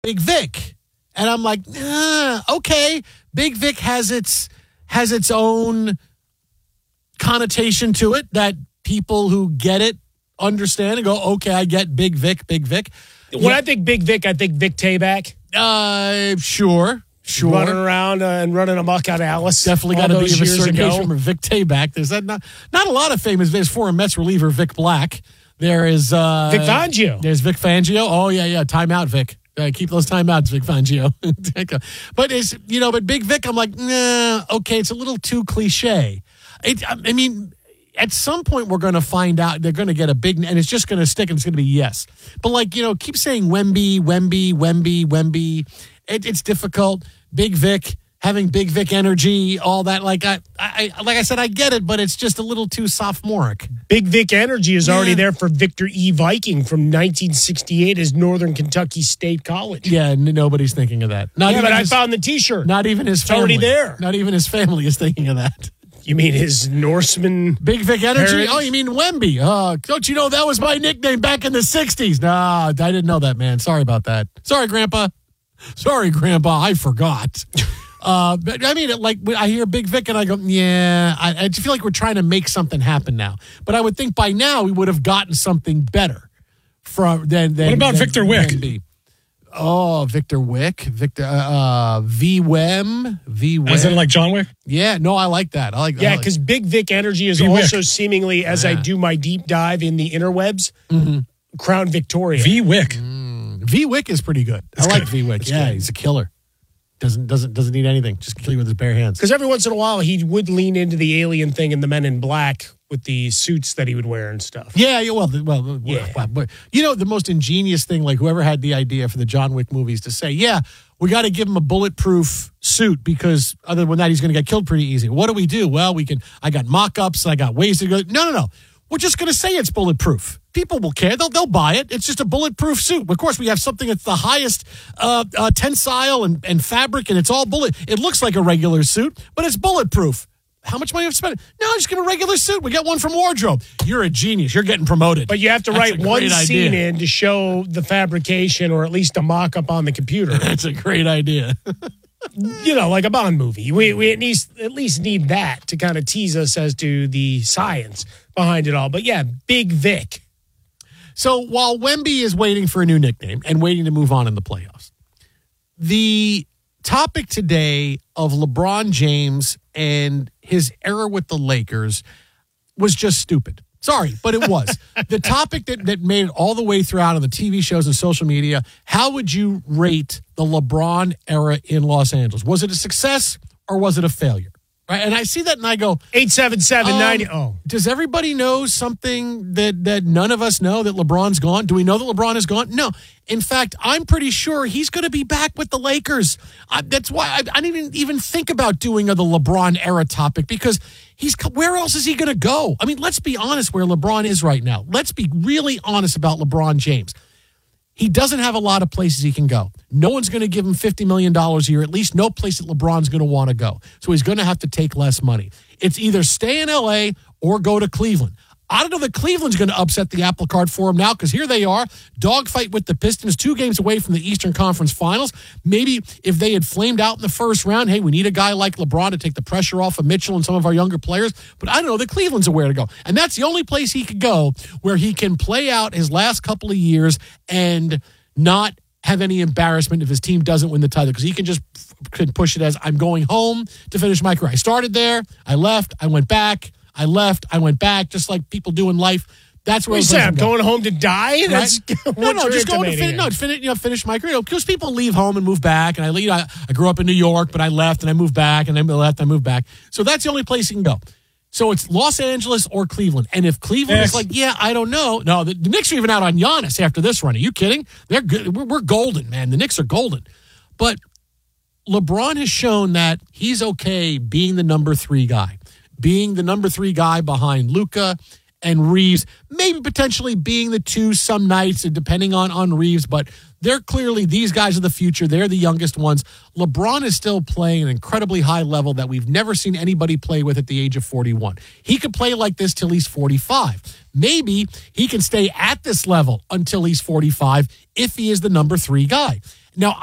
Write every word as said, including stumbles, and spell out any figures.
Big Vic. And I'm like, nah, okay. Big Vic has its has its own connotation to it that people who get it understand and go, okay, I get Big Vic, Big Vic. When yeah. I think Big Vic, I think Vic Tayback. Uh, sure, sure. Running around uh, and running amok out of Alice. Definitely got to be of a certain age from Vic Tayback. There's that not, not a lot of famous. There's former Mets reliever Vic Black. There is uh, Vic Fangio. There's Vic Fangio. Oh yeah, yeah. Timeout, Vic. Uh, keep those timeouts, Vic Fangio. But it's you know, but Big Vic, I'm like, nah. Okay, it's a little too cliche. It, I mean, at some point we're going to find out they're going to get a big, and it's just going to stick, and it's going to be yes. But like you know, keep saying Wemby, Wemby, Wemby, Wemby. It, it's difficult. Big Vic. Having Big Vic energy, all that, like I, I, like I said, I get it, but it's just a little too sophomoric. Big Vic energy is yeah. already there for Victor E. Viking from nineteen sixty-eight as Northern Kentucky State College. Yeah, n- nobody's thinking of that. Not yeah, even but his, I found the T-shirt. Not even his it's family. already there. Not even his family is thinking of that. You mean his Norseman? Big Vic energy? Parents? Oh, you mean Wemby? Oh, don't you know that was my nickname back in the sixties? No, I didn't know that, man. Sorry about that. Sorry, Grandpa. Sorry, Grandpa. I forgot. Uh, but I mean, like I hear Big Vic and I go, yeah, I, I just feel like we're trying to make something happen now. But I would think by now we would have gotten something better from than. than what about than, Victor Wick? Than oh, Victor Wick, Victor uh, V Wem, V Wem. Is it like John Wick? Yeah, no, I like that. I like yeah, because like, Big Vic energy is V-Wick. also seemingly as yeah. I do my deep dive in the interwebs. Mm-hmm. Crown Victoria. V Wick. Mm. V Wick is pretty good. That's I like good. V Wick. Yeah, good. he's a killer. Doesn't doesn't doesn't need anything. Just kill you with his bare hands. Because every once in a while he would lean into the alien thing in the Men in Black with the suits that he would wear and stuff. Yeah, yeah well, well, yeah. well, but you know the most ingenious thing, like whoever had the idea for the John Wick movies to say, yeah, we got to give him a bulletproof suit because other than that he's going to get killed pretty easy. What do we do? Well, we can. I got mock-ups. I got ways to go. No, no, no. We're just going to say it's bulletproof. People will care. They'll they'll buy it. It's just a bulletproof suit. Of course, we have something that's the highest uh, uh, tensile and, and fabric, and it's all bullet. It looks like a regular suit, but it's bulletproof. How much money have you spent? No, just give a regular suit. We got one from Wardrobe. You're a genius. You're getting promoted. But you have to That's write one scene idea. in to show the fabrication or at least a mock-up on the computer. That's a great idea. You know, like a Bond movie. We we at least at least need that to kind of tease us as to the science behind it all. But yeah, Big Vic. So while Wemby is waiting for a new nickname and waiting to move on in the playoffs, the topic today of LeBron James and his era with the Lakers was just stupid. Sorry, but it was. The topic that, that made it all the way throughout on the T V shows and social media, how would you rate the LeBron era in Los Angeles? Was it a success or was it a failure? Right? And I see that and I go, eight seven seven, nine um, oh. Does everybody know something that, that none of us know, that LeBron's gone? Do we know that LeBron is gone? No. In fact, I'm pretty sure he's going to be back with the Lakers. I, that's why I, I didn't even, even think about doing a, the LeBron era topic because he's where else is he going to go? I mean, let's be honest where LeBron is right now. Let's be really honest about LeBron James. He doesn't have a lot of places he can go. No one's going to give him fifty million dollars a year, at least no place that LeBron's going to want to go. So he's going to have to take less money. It's either stay in L A or go to Cleveland. I don't know that Cleveland's going to upset the apple cart for him now because here they are, dogfight with the Pistons, two games away from the Eastern Conference Finals. Maybe if they had flamed out in the first round, hey, we need a guy like LeBron to take the pressure off of Mitchell and some of our younger players. But I don't know that Cleveland's aware to go. And that's the only place he could go where he can play out his last couple of years and not have any embarrassment if his team doesn't win the title because he can just can push it as I'm going home to finish my career. I started there, I left, I went back. I left, I went back, just like people do in life. That's where you say I'm going home to die. That's right? no, no, just going to fin- no, finish, you know, finish my career. Because people leave home and move back, and I leave. I, I grew up in New York, but I left and I moved back, and I left, and I moved back. So that's the only place you can go. So it's Los Angeles or Cleveland. And if Cleveland Yes. is like, yeah, I don't know. No, the, the Knicks are even out on Giannis after this run. Are you kidding? They're good. We're, we're golden, man. The Knicks are golden. But LeBron has shown that he's okay being the number three guy. Being the number three guy behind Luka and Reeves, maybe potentially being the two some nights, and depending on, on Reeves, but they're clearly, these guys are the future. They're the youngest ones. LeBron is still playing an incredibly high level that we've never seen anybody play with at the age of forty-one. He could play like this till he's forty-five. Maybe he can stay at this level until he's forty-five if he is the number three guy. Now,